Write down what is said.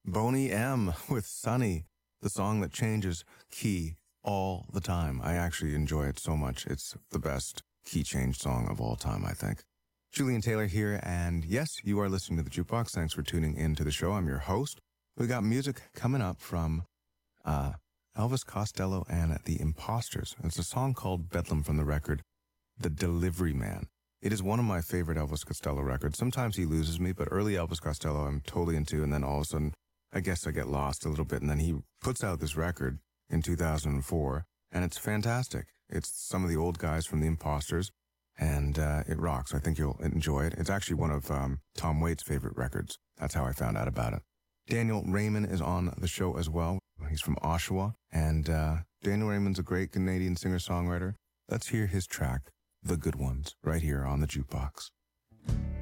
Boney M with Sunny, the song that changes key all the time. I actually enjoy it so much. It's the best key change song of all time, I think. Julian Taylor here, and yes, you are listening to The Jukebox. Thanks for tuning in to the show. I'm your host. We got music coming up from Elvis Costello and the Imposters. It's a song called Bedlam from the record The Delivery Man. It is one of my favorite Elvis Costello records. Sometimes he loses me, but early Elvis Costello I'm totally into, and then all of a sudden, I guess I get lost a little bit, and then he puts out this record in 2004, and it's fantastic. It's some of the old guys from the Imposters, and it rocks. I think you'll enjoy it. It's actually one of Tom Waits' favorite records. That's how I found out about it. Daniel Raymond is on the show as well. He's from Oshawa, and Daniel Raymond's a great Canadian singer-songwriter. Let's hear his track, The Good Ones, right here on The Jukebox.